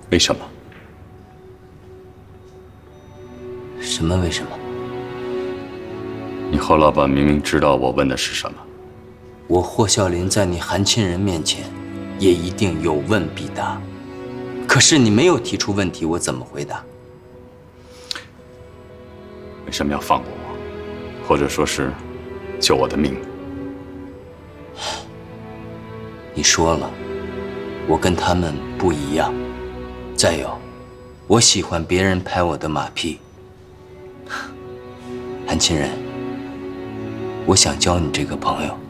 为什么？ 什么为什么？ 你侯老板明明知道我问的是什么。 我霍啸林在你韩亲人面前，也一定有问必答。可是你没有提出问题，我怎么回答？ 为什么要放过我，或者说是救我的命？ 你说了，我跟他们不一样。再有，我喜欢别人拍我的马屁。韩亲人，我想交你这个朋友。